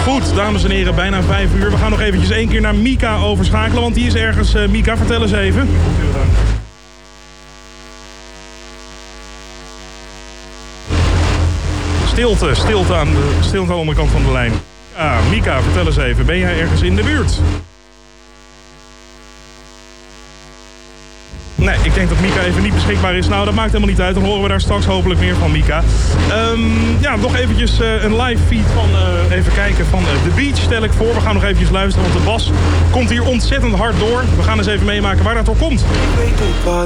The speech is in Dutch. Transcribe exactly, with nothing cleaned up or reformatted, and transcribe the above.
Goed, dames en heren, bijna vijf uur. We gaan nog eventjes één keer naar Mika overschakelen, want die is ergens... Uh, Mika, vertel eens even. Stilte, stilte aan de, stilte aan de andere kant van de lijn. Ah, Mika, vertel eens even, ben jij ergens in de buurt? Nee, ik denk dat Mika even niet beschikbaar is. Nou, dat maakt helemaal niet uit. Dan horen we daar straks hopelijk meer van Mika. Um, ja, nog eventjes uh, een live feed van, uh, even kijken, van uh, The Beach stel ik voor. We gaan nog eventjes luisteren, want de bas komt hier ontzettend hard door. We gaan eens even meemaken waar dat door komt.